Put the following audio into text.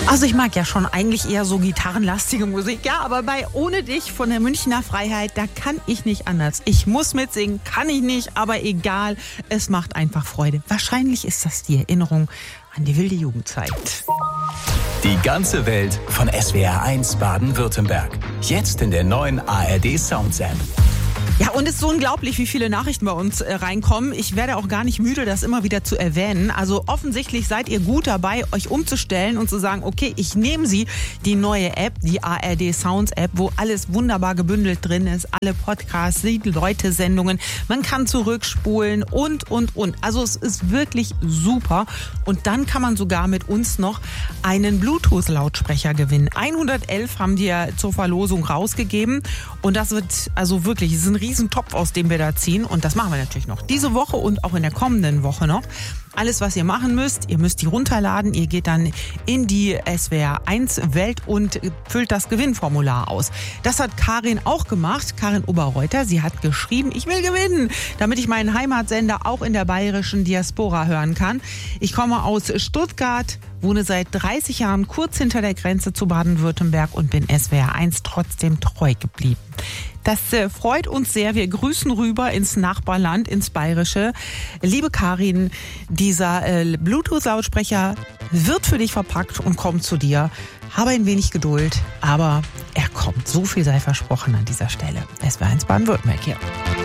Also ich mag ja schon eigentlich eher so gitarrenlastige Musik, ja, aber bei Ohne dich von der Münchner Freiheit, da kann ich nicht anders. Ich muss mitsingen, kann ich nicht, aber egal, es macht einfach Freude. Wahrscheinlich ist das die Erinnerung an die wilde Jugendzeit. Die ganze Welt von SWR1 Baden-Württemberg. Jetzt in der neuen ARD Sounds App. Ja, und es ist so unglaublich, wie viele Nachrichten bei uns reinkommen. Ich werde auch gar nicht müde, das immer wieder zu erwähnen. Also offensichtlich seid ihr gut dabei, euch umzustellen und zu sagen, okay, ich nehme sie, die neue App, die ARD Sounds App, wo alles wunderbar gebündelt drin ist. Alle Podcasts, die Leute-Sendungen, man kann zurückspulen und. Also es ist wirklich super. Und dann kann man sogar mit uns noch einen Bluetooth-Lautsprecher gewinnen. 111 haben die ja zur Verlosung rausgegeben. Und das wird also wirklich, es ist ein Riesentopf, aus dem wir da ziehen. Und das machen wir natürlich noch diese Woche und auch in der kommenden Woche noch. Alles, was ihr machen müsst, ihr müsst die runterladen. Ihr geht dann in die SWR1 Welt und füllt das Gewinnformular aus. Das hat Karin auch gemacht, Karin Oberreuter. Sie hat geschrieben, ich will gewinnen, damit ich meinen Heimatsender auch in der bayerischen Diaspora hören kann. Ich komme aus Stuttgart, wohne seit 30 Jahren kurz hinter der Grenze zu Baden-Württemberg und bin SWR1 trotzdem treu geblieben. Das freut uns sehr. Wir grüßen rüber ins Nachbarland, ins Bayerische. Liebe Karin, dieser Bluetooth-Lautsprecher wird für dich verpackt und kommt zu dir. Habe ein wenig Geduld, aber er kommt. So viel sei versprochen an dieser Stelle. SWR1 Baden-Württemberg hier.